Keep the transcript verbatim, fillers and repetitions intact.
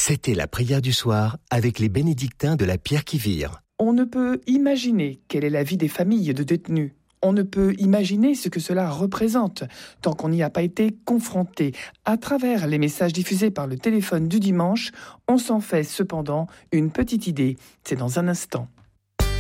C'était la prière du soir avec les bénédictins de la Pierre qui vire. On ne peut imaginer quelle est la vie des familles de détenus. On ne peut imaginer ce que cela représente tant qu'on n'y a pas été confronté. À travers les messages diffusés par le téléphone du dimanche, on s'en fait cependant une petite idée. C'est dans un instant.